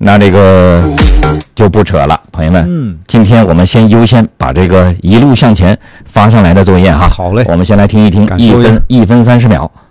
那这个就不扯了，朋友们。今天我们先优先把这个一路向前发上来的作业哈。 好嘞， 我们先来听一听1分30秒。